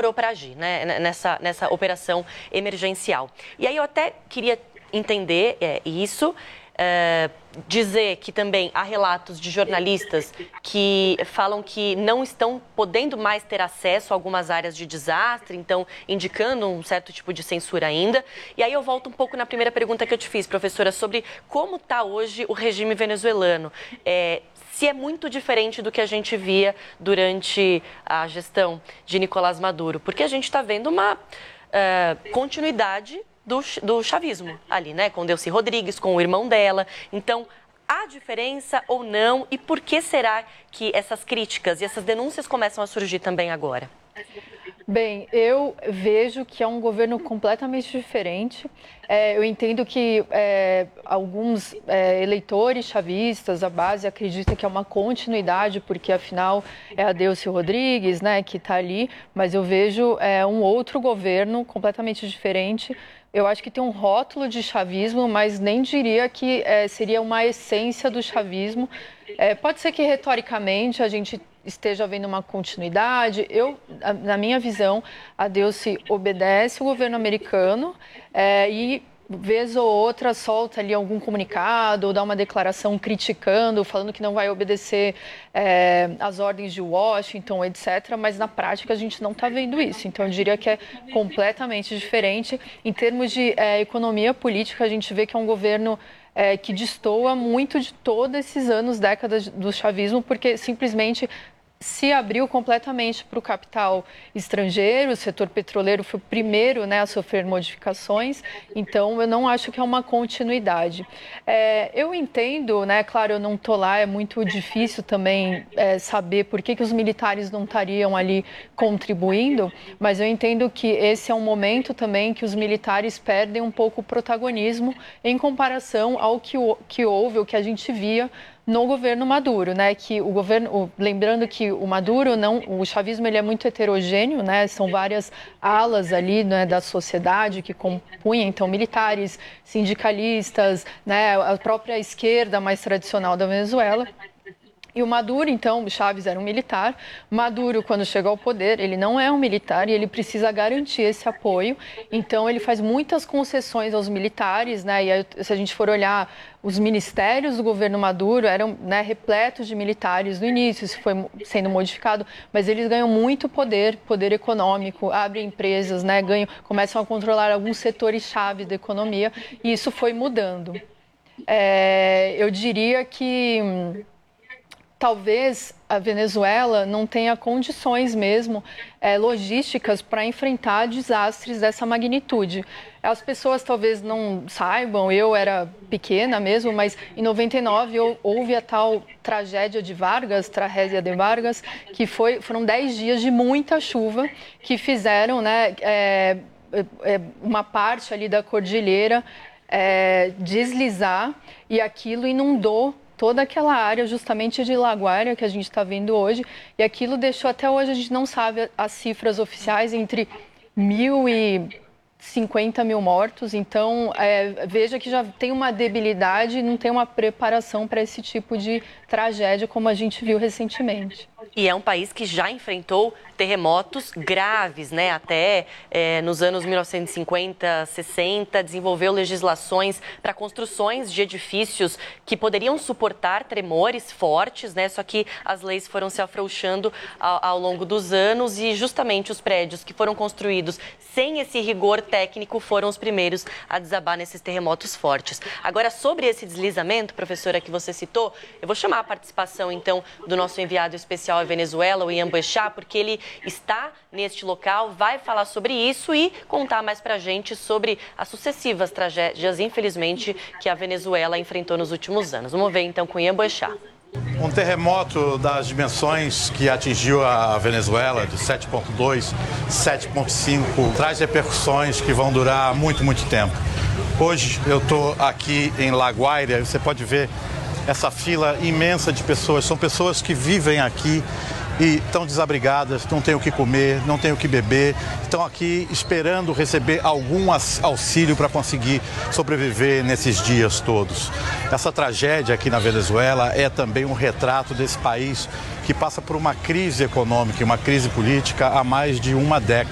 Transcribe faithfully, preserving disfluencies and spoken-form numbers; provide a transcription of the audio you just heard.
demorou para agir, né, nessa, nessa operação emergencial. E aí eu até queria entender é, isso, é, dizer que também há relatos de jornalistas que falam que não estão podendo mais ter acesso a algumas áreas de desastre, então indicando um certo tipo de censura ainda. E aí eu volto um pouco na primeira pergunta que eu te fiz, professora, sobre como está hoje o regime venezuelano. É, se é muito diferente do que a gente via durante a gestão de Nicolás Maduro, porque a gente está vendo uma uh, continuidade Do, do chavismo ali, né? Com Delcy Rodrigues, com o irmão dela. Então, há diferença ou não? E por que será que essas críticas e essas denúncias começam a surgir também agora? Bem, eu vejo que é um governo completamente diferente. É, eu entendo que é, alguns é, eleitores chavistas, a base, acredita que é uma continuidade, porque afinal é a Delcy Rodrigues, né, que está ali, mas eu vejo é, um outro governo completamente diferente. Eu acho que tem um rótulo de chavismo, mas nem diria que é, seria uma essência do chavismo. É, pode ser que retoricamente a gente esteja vendo uma continuidade. Eu, na minha visão, a Delcy obedece o governo americano é, e, vez ou outra, solta ali algum comunicado ou dá uma declaração criticando, falando que não vai obedecer é, às ordens de Washington, etcétera. Mas, na prática, a gente não está vendo isso. Então, eu diria que é completamente diferente. Em termos de é, economia política, a gente vê que é um governo É, que destoa muito de todos esses anos, décadas do chavismo, porque simplesmente se abriu completamente para o capital estrangeiro. O setor petroleiro foi o primeiro, né, a sofrer modificações, então eu não acho que é uma continuidade. É, eu entendo, né, claro, eu não estou lá, é muito difícil também é, saber por que, que os militares não estariam ali contribuindo, mas eu entendo que esse é um momento também que os militares perdem um pouco o protagonismo em comparação ao que, que houve, o que a gente via no governo Maduro, né? Que o governo, lembrando que o Maduro não, o chavismo ele é muito heterogêneo, né? São várias alas ali, né, da sociedade que compunham, então militares, sindicalistas, né, a própria esquerda mais tradicional da Venezuela. E o Maduro, então, o Chávez era um militar. Maduro, quando chega ao poder, ele não é um militar e ele precisa garantir esse apoio. Então, ele faz muitas concessões aos militares, né? E aí, se a gente for olhar, os ministérios do governo Maduro eram, né, repletos de militares no início, isso foi sendo modificado, mas eles ganham muito poder, poder econômico, abrem empresas, né, ganham, começam a controlar alguns setores-chave da economia, e isso foi mudando. É, eu diria que talvez a Venezuela não tenha condições mesmo é, logísticas para enfrentar desastres dessa magnitude. As pessoas talvez não saibam, eu era pequena mesmo, mas em noventa e nove houve a tal tragédia de Vargas, tragédia de Vargas, que foi, foram dez dias de muita chuva que fizeram, né, é, é, uma parte ali da cordilheira é, deslizar, e aquilo inundou toda aquela área justamente de La Guaira que a gente está vendo hoje, e aquilo deixou, até hoje a gente não sabe as cifras oficiais, entre mil e cinquenta mil mortos. Então, é, veja que já tem uma debilidade e não tem uma preparação para esse tipo de tragédia como a gente viu recentemente. E é um país que já enfrentou terremotos graves, né? Até é, nos anos mil novecentos e cinquenta, sessenta, desenvolveu legislações para construções de edifícios que poderiam suportar tremores fortes, né? Só que as leis foram se afrouxando ao, ao longo dos anos, e justamente os prédios que foram construídos sem esse rigor técnico foram os primeiros a desabar nesses terremotos fortes. Agora, sobre esse deslizamento, professora, que você citou, eu vou chamar a participação, então, do nosso enviado especial à Venezuela, o Ian Boechat, porque ele está neste local, vai falar sobre isso e contar mais pra gente sobre as sucessivas tragédias, infelizmente, que a Venezuela enfrentou nos últimos anos. Vamos ver, então, com o Ian Boechat. Um terremoto das dimensões que atingiu a Venezuela, de sete ponto dois, sete ponto cinco, traz repercussões que vão durar muito, muito tempo. Hoje eu estou aqui em La Guaira, você pode ver essa fila imensa de pessoas. São pessoas que vivem aqui e estão desabrigadas, não têm o que comer, não têm o que beber, estão aqui esperando receber algum auxílio para conseguir sobreviver nesses dias todos. Essa tragédia aqui na Venezuela é também um retrato desse país que passa por uma crise econômica e uma crise política há mais de uma década.